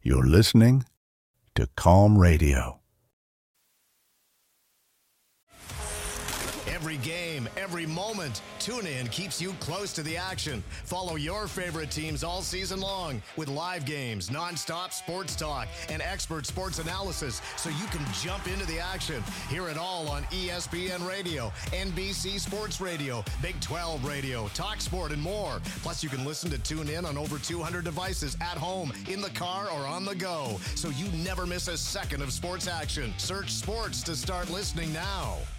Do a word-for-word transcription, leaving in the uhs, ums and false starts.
You're listening to Calm Radio. Every game, every moment, TuneIn keeps you close to the action. Follow your favorite teams all season long with live games, nonstop sports talk, and expert sports analysis so you can jump into the action. Hear it all on E S P N Radio, N B C Sports Radio, Big twelve Radio, Talk Sport, and more. Plus, you can listen to TuneIn on over two hundred devices at home, in the car, or on the go, so you never miss a second of sports action. Search sports to start listening now.